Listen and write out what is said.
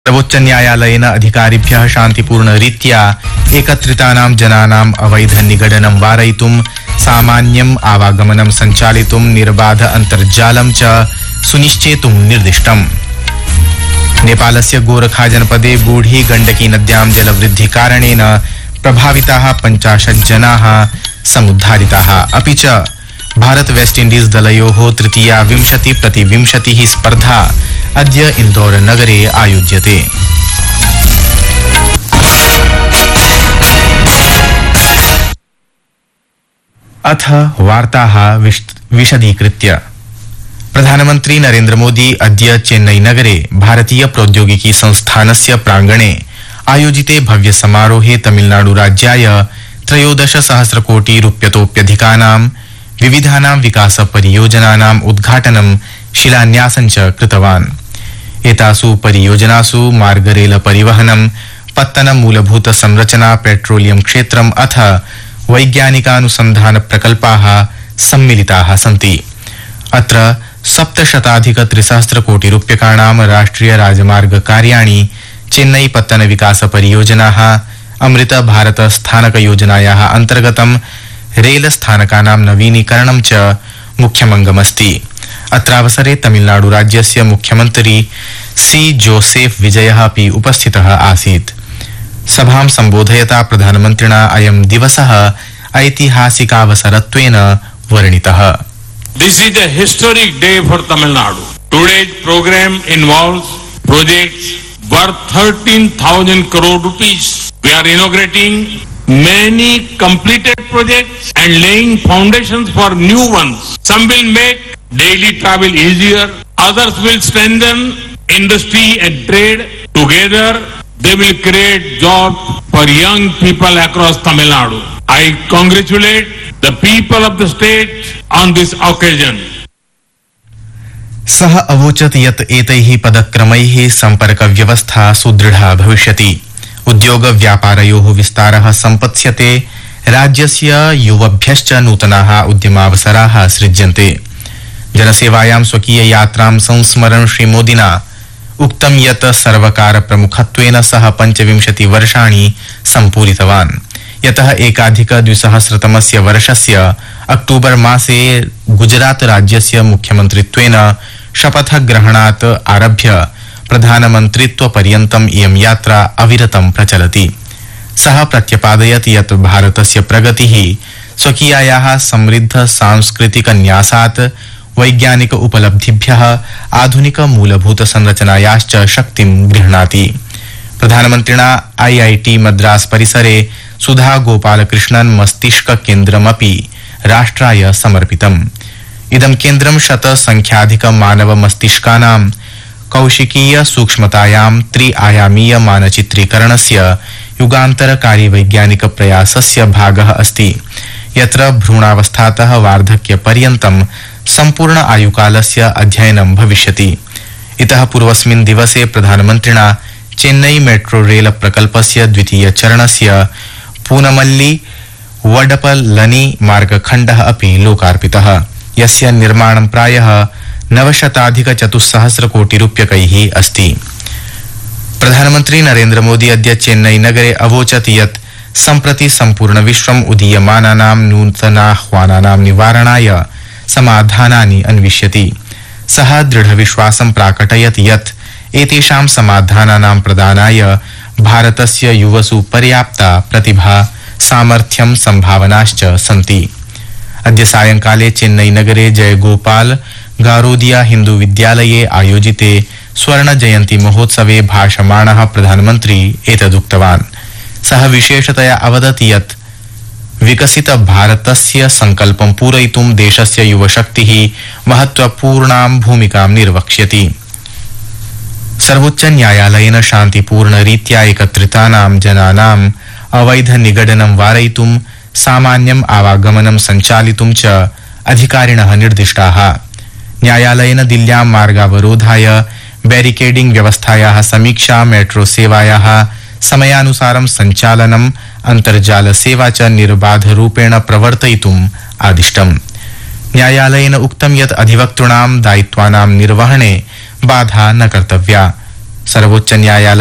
सर्वोच्च न्यायालयेन अधिकारिभ्यः शान्तिपूर्णरीत्या एकत्रितानां जनानाम् अवैध निगडनं वारयितुं सामान्यम् आवागमनं सञ्चालितुं निर्बाध अन्तर्जालं च सुनिश्चेतुं निर्दिष्टम्। नेपालस्य गोरखा जनपदे बूढी गण्डकी नद्यां जलवृद्धिकारणेन प्रभाविताः 50 जनाः समुद्धारिताः। अपि च भारत वेस्ट इंडीज दलयोः तृतीया 20-20 स्पर्धा अद्य इंदौर नगरे आयोज्यते। अथ वार्ताः विशदीकृत्य। प्रधानमन्त्री नरेन्द्र मोदी अद्य चेन्नई नगरे भारतीय प्रौद्योगिकी संस्थानस्य प्रांगणे आयोजिते भव्य समारोहे तमिलनाडु राज्याय 13,000 कोटि रूप्यतोप्यधिकानां विविधानां विकास परियोजनानाम् उद्घाटनं शिलान्यासं च कृतवान्। एतासु परियोजनासु मार्गरेल परिवहनं, पत्तन मूलभूत संरचना, पेट्रोलियम क्षेत्रम् अथ वैज्ञानिकानुसन्धान प्रकल्पाः सम्मिलिताः सन्ति। अत्र 700,300 कोटि रूप्यकाणां राष्ट्रिय राजमार्ग कार्याणि, चेन्नई पत्तन विकास परियोजनाः, अमृत भारत स्थानक योजनायाः अन्तर्गतं रेल स्थानकानां नवीनीकरणं च मुख्यमङ्गमस्ति। अत्रावसरे तमिलनाडु राज्यस्य मुख्यमन्त्री सी जोसेफ विजयः अपि उपस्थितः आसीत्। सभां सम्बोधयता प्रधानमन्त्रिणा अयं दिवसः ऐतिहासिकावसरत्वेन वर्णितः। This is a historic day for Tamil Nadu. Today's program involves projects worth 13,000 crore rupees. We are inaugurating many completed projects and laying foundations for new ones. Some will make daily travel easier, others will strengthen industry and trade. Together, they will create jobs for young people across Tamil Nadu. I congratulate the people of the state on this occasion. सः अवोचत् यत् एतैः पदक्रमैः सम्पर्क व्यवस्था सुदृढा भविष्यति, उद्योग व्यापारयोः विस्तारः सम्पत्स्यते, राज्यस्य युवभ्यश्च नूतनाः उद्यमावसराः सृज्यन्ते। जनसेवायां स्वकीय यात्रां संस्मरन् श्रीमोदिना उक्तं यत् सर्वकार प्रमुखत्वेन सः 25 वर्षाणि सम्पूरितवान्, यतः 2001 वर्षस्य अक्टूबर मासे गुजरात राज्यस्य मुख्यमन्त्रित्वेन शपथग्रहणात् आरभ्य प्रधानमन्त्रित्वपर्यन्तम् इयं यात्रा अविरतं प्रचलति। सः प्रत्यपादयत् यत् भारतस्य प्रगतिः स्वकीयायाः समृद्ध सांस्कृतिक न्यासात् वैज्ञानिक उपलब्धिभ्यः आधुनिक मूलभूत संरचनायाश्च शक्तिं गृह्णाति। प्रधानमन्त्रिणा IIT मद्रास परिसरे सुधा गोपालकृष्णन् मस्तिष्क केन्द्रमपि राष्ट्राय समर्पितम्। इदं केन्द्रं 100 संख्याधिक मानव मस्तिष्कानां कौशिकीय सूक्ष्मतायां त्रि-आयामीय मानचित्रीकरणस्य युगान्तरकारी वैज्ञानिक प्रयासस्य भागः अस्ति, यत्र भ्रूणावस्थातः वार्धक्यपर्यन्तं सम्पूर्ण आयुकालस्य अध्ययनं भविष्यति। इतः पूर्वस्मिन् दिवसे प्रधानमन्त्रिणा चेन्नई मेट्रो रेल प्रकल्पस्य द्वितीय चरणस्य पूनमल्ली वडपलनी मार्गखण्डः अपि लोकार्पितः, यस्य निर्माणं प्रायः 900,400 कोटि रूप्यकैः अस्ति। प्रधानमन्त्री नरेन्द्र मोदी अद्य चेन्नई नगरे अवोचत् यत् सम्प्रति सम्पूर्ण विश्वम् उदीयमानानां नूतनाह्वानानां निवारणाय समाधानानि अन्विष्यति। सः दृढविश्वासं प्राकटयत् यत् एतेषां समाधानानां प्रदानाय भारतस्य युवसु पर्याप्ता प्रतिभा, सामर्थ्यं, सम्भावनाश्च सन्ति। अद्य सायंकाले चेन्नई नगरे जयगोपाल गारोदिया हिंदू विद्यालये आयोजिते स्वर्ण जयंती महोत्सवे भाषमाणः प्रधानमन्त्री एतदुक्तवान्। सः विशेषतया अवदत् यत् विकसित भारतस्य संकल्पं पूरयितुं देशस्य युवशक्तिः महत्वपूर्णां भूमिकां निर्वक्ष्यति। सर्वोच्च न्यायालयेन शान्तिपूर्णरीत्या एकत्रितानां जनानाम् अवैध निगडनं वारयितुं सामान्यम् आवागमनं सञ्चालितुं च अधिकारिणः निर्दिष्टाः। न्यायालयेन दिल्ल्यां मार्गावरोधाय बैरिकेडिंग व्यवस्थायाः समीक्षा, मेट्रो सेवायाः समयानुसारं सञ्चालनम्, अन्तर्जाल सेवा च निर्बाधरूपेण प्रवर्तयितुम् आदिष्टम्। न्यायालयेन उक्तं यत् अधिवक्तॄणां दायित्वानां निर्वहणे बाधा न कर्तव्या। सर्वोच्च न्यायालय